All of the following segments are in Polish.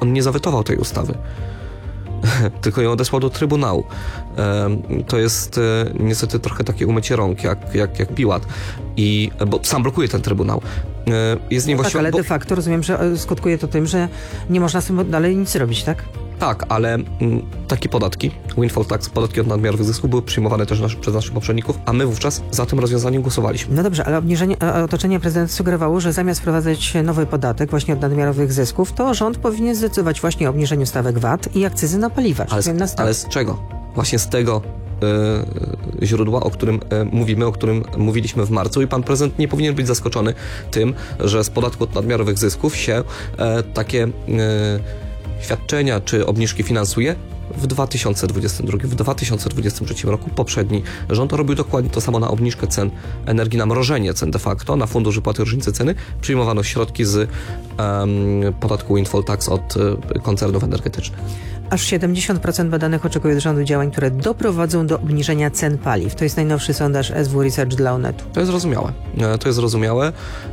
On nie zawetował tej ustawy, tylko ją odesłał do Trybunału. To jest niestety trochę takie umycie rąk, jak Piłat. Bo sam blokuje ten Trybunał. Jest niewłaściwe, ale de facto rozumiem, że skutkuje to tym, że nie można z tym dalej nic robić, tak? Tak, ale takie podatki, windfall tax, podatki od nadmiarowych zysków były przyjmowane też przez naszych poprzedników, a my wówczas za tym rozwiązaniem głosowaliśmy. No dobrze, ale otoczenie prezydenta sugerowało, że zamiast wprowadzać nowy podatek właśnie od nadmiarowych zysków, to rząd powinien zdecydować właśnie o obniżeniu stawek VAT i akcyzy na paliwa. Ale z czego? Właśnie z tego źródła, o którym mówimy, o którym mówiliśmy w marcu i pan prezydent nie powinien być zaskoczony tym, że z podatku od nadmiarowych zysków się takie świadczenia czy obniżki finansuje. W 2022, w 2023 roku poprzedni rząd robił dokładnie to samo na obniżkę cen energii, na mrożenie cen de facto, na fundusz wypłaty różnicy ceny. Przyjmowano środki z podatku windfall tax od koncernów energetycznych. Aż 70% badanych oczekuje od rządu działań, które doprowadzą do obniżenia cen paliw. To jest najnowszy sondaż SW Research dla Onetu. To jest zrozumiałe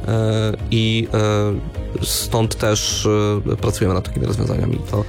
i stąd też pracujemy nad takimi rozwiązaniami. To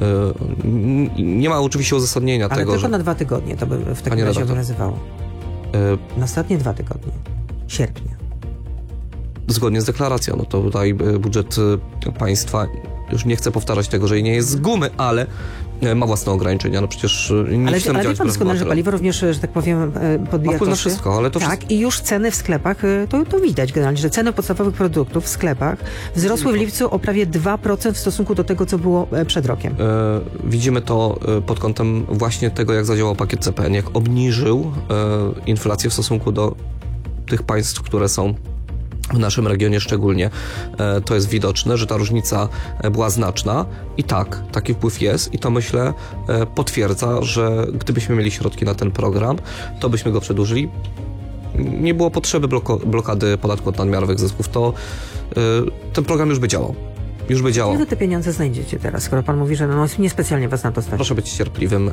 nie ma oczywiście uzasadnienia tego, tylko że... na 2 tygodnie to by w takim razie obowiązywało. Na ostatnie 2 tygodnie. Sierpnia. Zgodnie z deklaracją. No to tutaj budżet państwa, już nie chcę powtarzać tego, że nie jest z gumy, ale ma własne ograniczenia. No przecież nie chcemy ale działać pan doskonale, że paliwo również, że tak powiem, podbija wpływ na wszystko, ale to tak, i już ceny w sklepach, to widać generalnie, że ceny podstawowych produktów w sklepach wzrosły w lipcu o prawie 2% w stosunku do tego, co było przed rokiem. Widzimy to pod kątem właśnie tego, jak zadziałał pakiet CPN, jak obniżył inflację w stosunku do tych państw, które są w naszym regionie szczególnie. To jest widoczne, że ta różnica była znaczna i tak, taki wpływ jest i to myślę potwierdza, że gdybyśmy mieli środki na ten program, to byśmy go przedłużyli. Nie było potrzeby blokady podatku od nadmiarowych zysków, to ten program już by działał. Gdzie wy te pieniądze znajdziecie teraz, skoro pan mówi, że niespecjalnie was na to stać? Proszę być cierpliwym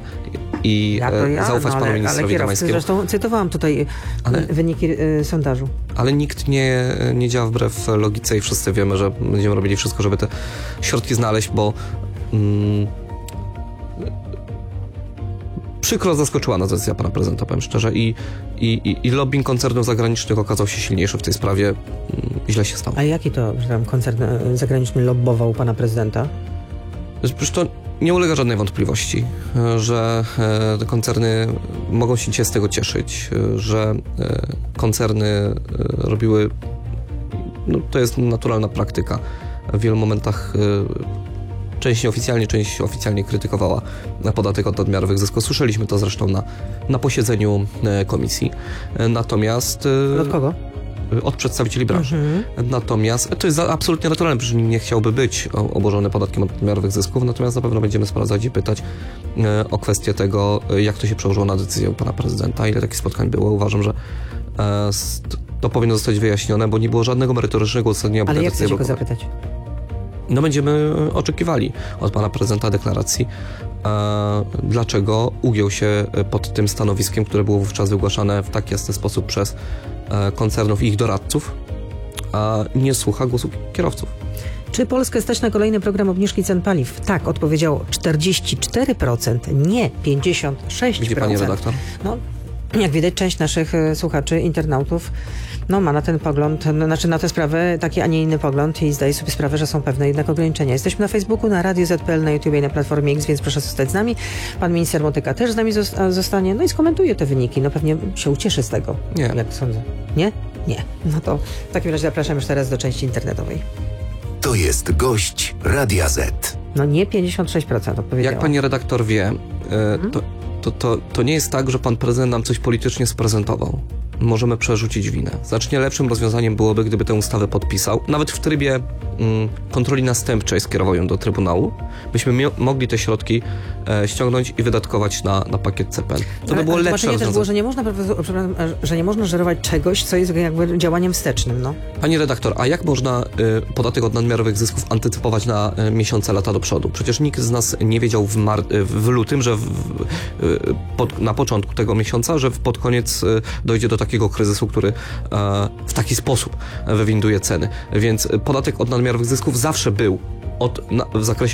i zaufać panu ministrowi Domańskiemu. Zresztą cytowałam tutaj wyniki sondażu. Ale nikt nie działa wbrew logice i wszyscy wiemy, że będziemy robili wszystko, żeby te środki znaleźć, bo przykro zaskoczyła nas decyzja pana prezydenta, powiem szczerze, i lobbying koncernów zagranicznych okazał się silniejszy w tej sprawie. Źle się stało. A jaki to, że tam koncern zagraniczny lobbował pana prezydenta? Przecież to nie ulega żadnej wątpliwości, że te koncerny mogą się dzisiaj z tego cieszyć, że koncerny robiły, no to jest naturalna praktyka. W wielu momentach część nieoficjalnie, część oficjalnie krytykowała podatek od nadmiarowych zysków. Słyszeliśmy to zresztą na posiedzeniu komisji. Natomiast... Od kogo? Od przedstawicieli branży. Natomiast to jest absolutnie naturalne, przecież nikt nie chciałby być obłożony podatkiem od nadmiarowych zysków, natomiast na pewno będziemy sprawdzać i pytać o kwestię tego, jak to się przełożyło na decyzję pana prezydenta, ile takich spotkań było. Uważam, że to powinno zostać wyjaśnione, bo nie było żadnego merytorycznego uzasadnienia. Ale jak chcecie go zapytać? No będziemy oczekiwali od pana prezydenta deklaracji, dlaczego ugiął się pod tym stanowiskiem, które było wówczas wygłaszane w tak jasny sposób przez koncernów i ich doradców, a nie słucha głosu kierowców. Czy Polskę stać na kolejny program obniżki cen paliw? Tak, odpowiedziało 44%, nie 56%. Widzi pani redaktor? No, jak widać, część naszych słuchaczy, internautów ma na ten pogląd, znaczy na tę sprawę taki, a nie inny pogląd i zdaje sobie sprawę, że są pewne jednak ograniczenia. Jesteśmy na Facebooku, na Radio ZPL, na YouTube i na Platformie X, więc proszę zostać z nami. Pan minister Motyka też z nami zostanie, no i skomentuje te wyniki. No pewnie się ucieszy z tego, nie. Jak sądzę. Nie? Nie. No to w takim razie zapraszam już teraz do części internetowej. To jest gość Radia Z. No nie 56% odpowiedziała. Jak pani redaktor wie, to nie jest tak, że pan prezydent nam coś politycznie sprezentował. Możemy przerzucić winę. Znacznie lepszym rozwiązaniem byłoby, gdyby tę ustawę podpisał, nawet w trybie kontroli następczej skierował ją do Trybunału, byśmy mogli te środki ściągnąć i wydatkować na pakiet CPN. To by było lepsze rozwiązanie. Też było, że nie można żerować czegoś, co jest jakby działaniem wstecznym. No. Pani redaktor, a jak można podatek od nadmiarowych zysków antycypować na miesiące, lata do przodu? Przecież nikt z nas nie wiedział w lutym, że na początku tego miesiąca, że pod koniec dojdzie do takiego kryzysu, który w taki sposób wywinduje ceny. Więc podatek od nadmiarowych zysków zawsze był w zakresie